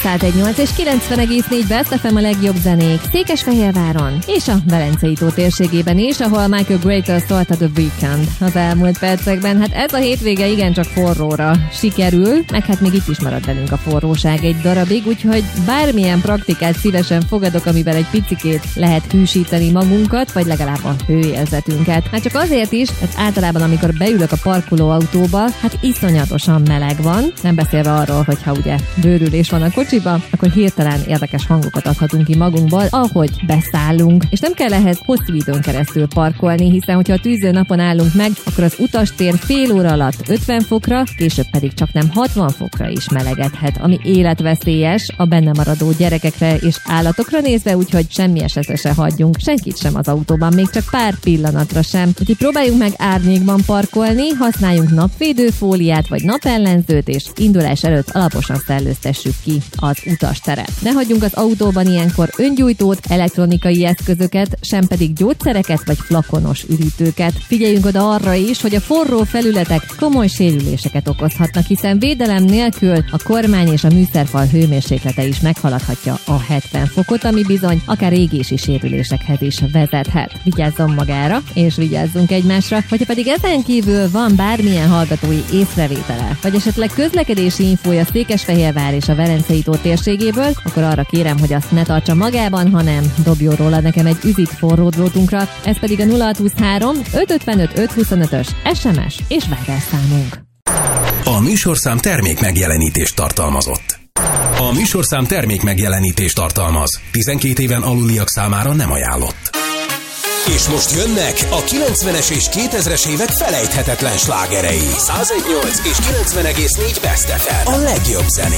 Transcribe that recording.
101.8 és 90,4 Best FM a legjobb zenék Székesfehérváron és a Velencei tó térségében is, ahol Michael Gray-től szólt a The Weeknd az elmúlt percekben. Hát ez a hétvége igencsak forróra sikerül, meg hát még itt is marad velünk a forróság egy darabig, úgyhogy bármilyen praktikát szívesen fogadok, amivel egy picikét lehet hűsíteni magunkat, vagy legalább a hőérzetünket. Hát csak azért is, mert általában amikor beülök a parkolóautóba, hát iszonyatosan meleg van, nem beszélve arról, hogyha ugye bőrülés van a kocsiba, akkor hirtelen érdekes hangokat adhatunk ki magunkból, ahogy beszállunk. És nem kell ehhez hosszú időn keresztül parkolni, hiszen hogyha a tűző napon állunk meg, akkor az utastér fél óra alatt 50 fokra, később pedig csak nem 60 fokra is melegedhet, ami életveszélyes a benne maradó gyerekekre és állatokra nézve, úgyhogy semmi esetre se hagyjunk senkit sem az autóban, még csak pár pillanatra sem. Úgyhogy próbáljuk meg árnyékban parkolni, használjunk napvédőfóliát vagy napellenzőt, és indulás előtt alaposan szellőztessük ki az utasteret. Ne hagyjunk az autóban ilyenkor öngyújtót, elektronikai eszközöket, sem pedig gyógyszereket vagy flakonos üdítőket. Figyeljünk oda arra is, hogy a forró felületek komoly sérüléseket okozhatnak, hiszen védelem nélkül a kormány és a műszerfal hőmérséklete is meghaladhatja a 70 fokot, ami bizony akár égési sérülésekhez is vezethet. Vigyázzon magára, és vigyázzunk egymásra, hogyha pedig ezen kívül van bármilyen hallgatói észrevétele, vagy esetleg közlekedési infója Székesfehérvár és a Velencei tó térségéből, akkor arra kérem, hogy azt ne tartsa magában, hanem dobjon róla nekem egy üzit forró drótunkra, ez pedig a 0623 555 525-ös SMS és Viber számunk. A műsorszám termék megjelenítést tartalmazott. A műsorszám termék megjelenítést tartalmaz. 12 éven aluliak számára nem ajánlott. És most jönnek a 90-es és 2000-es évek felejthetetlen slágerei. 101.8 és 90,4 Best FM. A legjobb zené.